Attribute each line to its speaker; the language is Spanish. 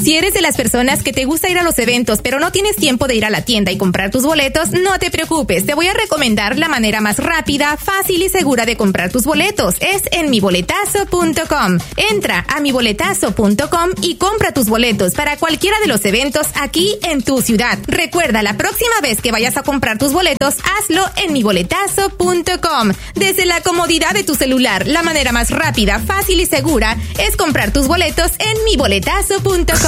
Speaker 1: Si eres de las personas que te gusta ir a los eventos, pero no tienes tiempo de ir a la tienda y comprar tus boletos, no te preocupes. Te voy a recomendar la manera más rápida, fácil y segura de comprar tus boletos. Es en miboletazo.com. Entra a miboletazo.com y compra tus boletos para cualquiera de los eventos aquí en tu ciudad. Recuerda, la próxima vez que vayas a comprar tus boletos, hazlo en miboletazo.com. Desde la comodidad de tu celular, la manera más rápida, fácil y segura es comprar tus boletos en miboletazo.com.